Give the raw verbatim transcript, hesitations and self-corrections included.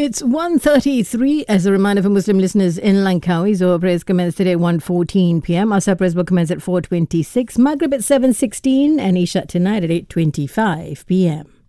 It's one thirty-three. As a reminder for Muslim listeners in Langkawi, Zohar prayers commence today at one fourteen p m. Asar prayers will commence at four twenty-six. Maghrib at seven sixteen and Isha tonight at eight twenty-five p m.